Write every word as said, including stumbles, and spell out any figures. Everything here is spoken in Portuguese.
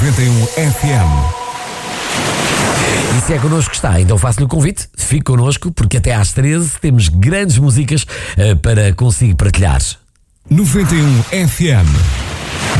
noventa e um F M. E se é connosco que está, então faço-lhe o convite, fique connosco, porque até às treze temos grandes músicas uh, para conseguir partilhar. noventa e um F M.